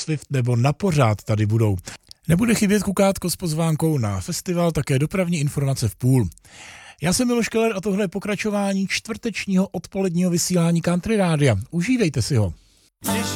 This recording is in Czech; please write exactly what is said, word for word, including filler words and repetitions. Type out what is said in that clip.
Swift nebo Na pořád tady budou. Nebude chybět kukátko s pozvánkou na festival, také dopravní informace v půl. Já jsem Miloš Keller a tohle je pokračování čtvrtečního odpoledního vysílání Country Rádia. Užívejte si ho. Když